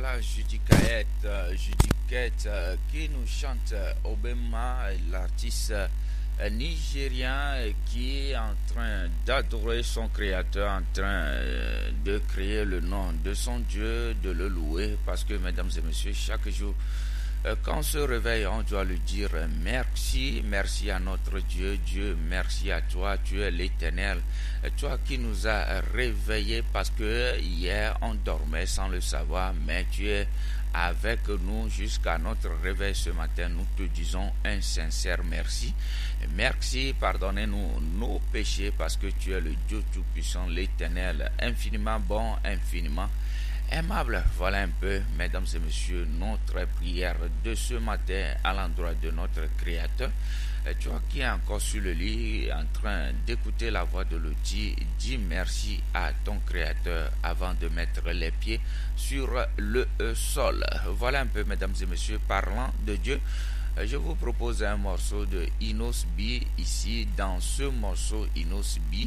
Judicaët qui nous chante Obama, l'artiste nigérien qui est en train d'adorer son créateur, en train de créer le nom de son Dieu, de le louer, parce que mesdames et messieurs, chaque jour quand on se réveille, on doit lui dire merci, merci à notre Dieu, Dieu, merci à toi, tu es l'Éternel, toi qui nous as réveillés parce que hier on dormait sans le savoir, mais tu es avec nous jusqu'à notre réveil ce matin. Nous te disons un sincère merci. Merci, pardonnez-nous nos péchés parce que tu es le Dieu Tout-Puissant, l'Éternel, infiniment bon, infiniment aimable. Voilà un peu, mesdames et messieurs, notre prière de ce matin à l'endroit de notre Créateur. Toi qui es encore sur le lit en train d'écouter la voix de l'outil, dis merci à ton Créateur avant de mettre les pieds sur le sol. Voilà un peu, mesdames et messieurs, parlant de Dieu. Je vous propose un morceau de Inos B ici. Dans ce morceau, Inos B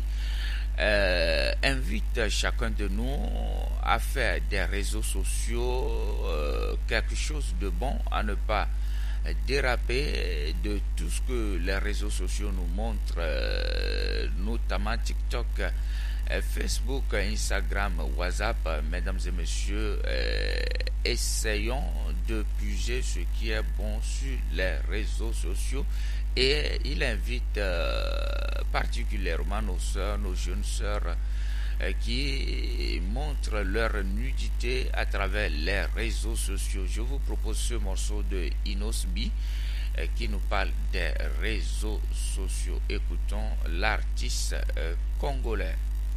invite chacun de nous à faire des réseaux sociaux quelque chose de bon, à ne pas déraper de tout ce que les réseaux sociaux nous montrent, notamment TikTok, Facebook, Instagram, WhatsApp. Mesdames et messieurs, essayons de puiser ce qui est bon sur les réseaux sociaux. Et il invite particulièrement nos sœurs, nos jeunes sœurs qui montrent leur nudité à travers les réseaux sociaux. Je vous propose ce morceau de Inos B qui nous parle des réseaux sociaux. Écoutons l'artiste congolais.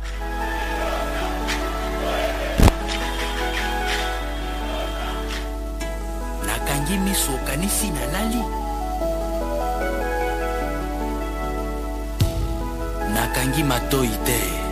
Nakangi miso kanisi na lali nakangi matoi te